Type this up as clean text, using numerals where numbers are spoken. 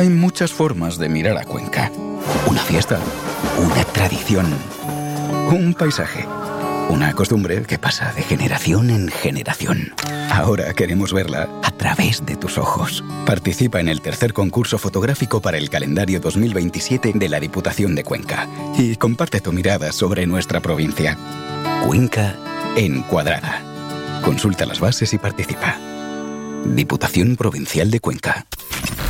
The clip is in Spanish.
Hay muchas formas de mirar a Cuenca. Una fiesta, una tradición, un paisaje, una costumbre que pasa de generación en generación. Ahora queremos verla a través de tus ojos. Participa en el tercer concurso fotográfico para el calendario 2027 de la Diputación de Cuenca y comparte tu mirada sobre nuestra provincia. Cuenca Encuadrada. Consulta las bases y participa. Diputación Provincial de Cuenca.